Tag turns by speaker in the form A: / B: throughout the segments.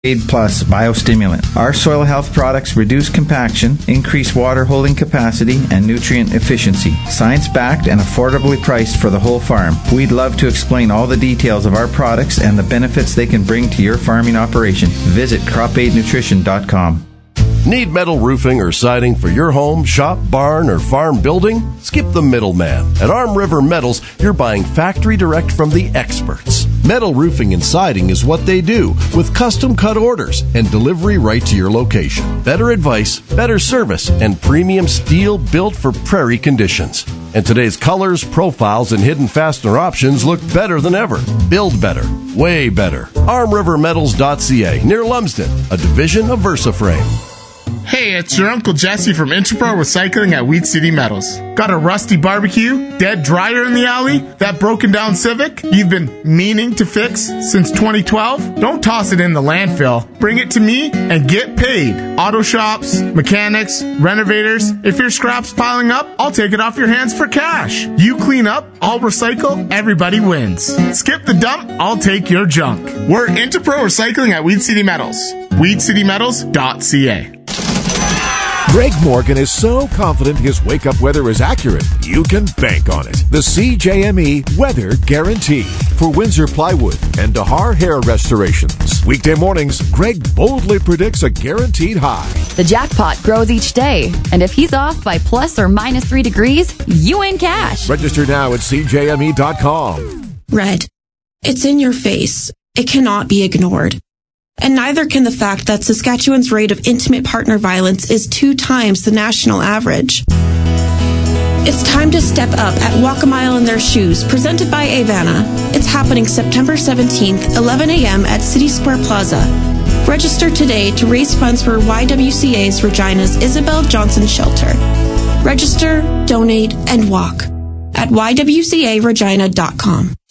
A: Plus biostimulant. Our soil health products reduce compaction, increase water holding capacity, and nutrient efficiency. Science-backed and affordably priced for the whole farm. We'd love to explain all the details of our products and the benefits they can bring to your farming operation. Visit cropaidnutrition.com.
B: Need metal roofing or siding for your home, shop, barn, or farm building? Skip the middleman. At Arm River Metals, you're buying factory direct from the experts. Metal roofing and siding is what they do, with custom cut orders and delivery right to your location. Better advice, better service, and premium steel built for prairie conditions. And today's colors, profiles, and hidden fastener options look better than ever. Build better. Way better. ArmRiverMetals.ca, near Lumsden, a division of VersaFrame.
C: Hey, it's your Uncle Jesse from Interpro Recycling at Weed City Metals. Got a rusty barbecue, dead dryer in the alley, that broken down Civic you've been meaning to fix since 2012? Don't toss it in the landfill. Bring it to me and get paid. Auto shops, mechanics, renovators. If your scrap's piling up, I'll take it off your hands for cash. You clean up, I'll recycle, everybody wins. Skip the dump, I'll take your junk. We're Interpro Recycling at Weed City Metals. WeedCityMetals.ca.
D: Greg Morgan is so confident his wake-up weather is accurate, you can bank on it. The CJME Weather Guarantee for Windsor Plywood and Dahar Hair Restorations. Weekday mornings, Greg boldly predicts a guaranteed high.
E: The jackpot grows each day, and if he's off by plus or minus 3 degrees, you win cash.
D: Register now at CJME.com.
F: Red. It's in your face. It cannot be ignored. And neither can the fact that Saskatchewan's rate of intimate partner violence is 2 times the national average. It's time to step up at Walk a Mile in Their Shoes, presented by Avana. It's happening September 17th, 11 a.m. at City Square Plaza. Register today to raise funds for YWCA's Regina's Isabel Johnson Shelter. Register, donate, and walk at ywcaregina.com.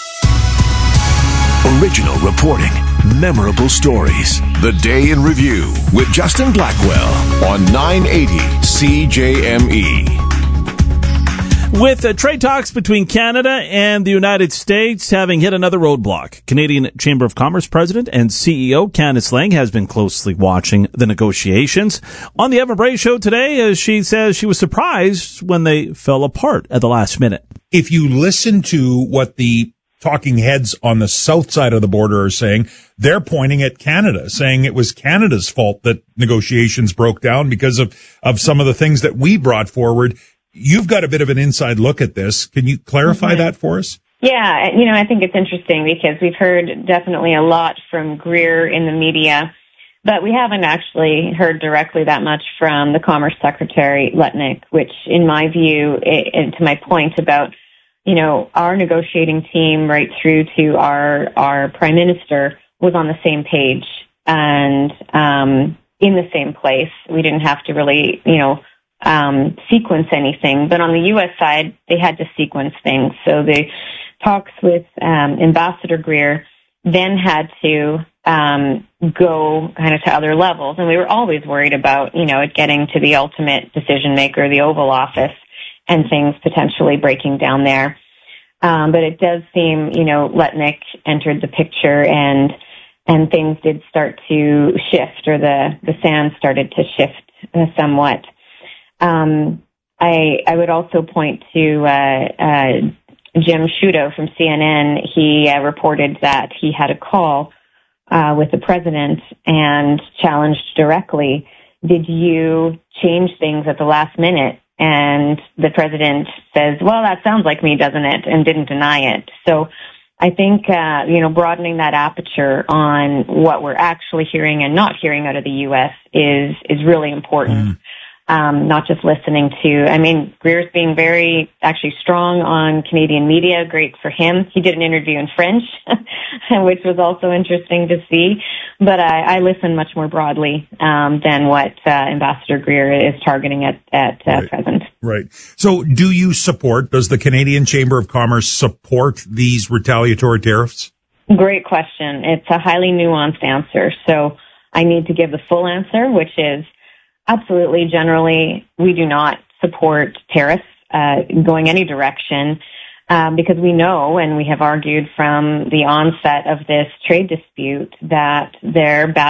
D: Original reporting. Memorable stories. The Day in Review with Justin Blackwell on 980 CJME.
G: With trade talks between Canada and the United States having hit another roadblock, Canadian Chamber of Commerce President and CEO Candice Lang has been closely watching the negotiations. On the Evan Bray Show today, she says she was surprised when they fell apart at the last minute.
H: If you listen to what the talking heads on the south side of the border are saying, they're pointing at Canada, saying it was Canada's fault that negotiations broke down because of some of the things that we brought forward. You've got a bit of an inside look at this. Can you clarify that for us?
I: Yeah, I think it's interesting because we've heard definitely a lot from Greer in the media, but we haven't actually heard directly that much from the Commerce Secretary, Letnick, which in my view, and to my point about our negotiating team right through to our Prime Minister was on the same page and in the same place. We didn't have to really, sequence anything. But on the U.S. side, they had to sequence things. So the talks with Ambassador Greer then had to go kind of to other levels. And we were always worried about, it getting to the ultimate decision maker, the Oval Office, and things potentially breaking down there. But it does seem, Letnick entered the picture and things did start to shift, or the sand started to shift somewhat. I would also point to Jim Sciutto from CNN. He reported that he had a call with the president and challenged directly, did you change things at the last minute? And the president says, well, that sounds like me, doesn't it? And didn't deny it. So I think, broadening that aperture on what we're actually hearing and not hearing out of the U.S. is really important. Not just listening to, Greer's being very actually strong on Canadian media. Great for him. He did an interview in French, which was also interesting to see. But I listen much more broadly than what Ambassador Greer is targeting at present.
H: Right. So does the Canadian Chamber of Commerce support these retaliatory tariffs?
I: Great question. It's a highly nuanced answer. So I need to give the full answer, which is absolutely, generally, we do not support tariffs going any direction because we know, and we have argued from the onset of this trade dispute, that they're bad